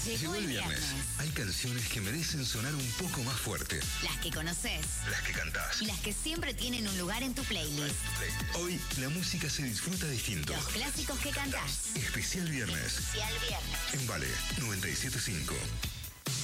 Llegó el viernes. Hay canciones que merecen sonar un poco más fuerte. Las que conoces. Las que cantás. Y las que siempre tienen un lugar en tu playlist. Hoy la música se disfruta distinto. Los clásicos que cantás. Especial viernes. Especial viernes. En Vale 97.5.